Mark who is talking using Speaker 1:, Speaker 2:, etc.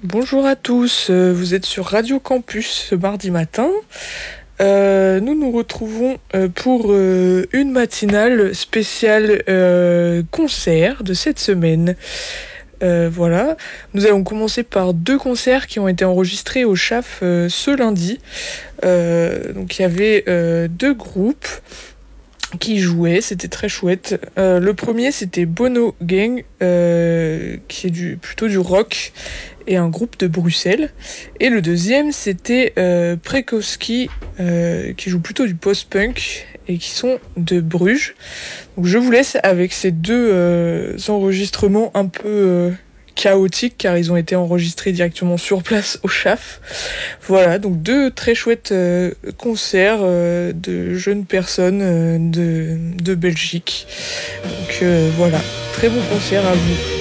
Speaker 1: Bonjour à tous, vous êtes sur Radio Campus ce mardi matin. Nous nous retrouvons pour une matinale spéciale concert de cette semaine. Voilà, nous allons commencer par deux concerts qui ont été enregistrés au CHAF ce lundi. Donc il y avait deux groupes qui jouaient, c'était très chouette. Le premier c'était Bono Gang, qui est plutôt du rock, et un groupe de Bruxelles. Et le deuxième c'était Prekowski, qui joue plutôt du post-punk et qui sont de Bruges. Donc je vous laisse avec ces deux enregistrements un peu chaotiques, car ils ont été enregistrés directement sur place au CHAF. Voilà, donc deux très chouettes concerts de jeunes personnes de Belgique. Donc voilà, très bon concert à vous.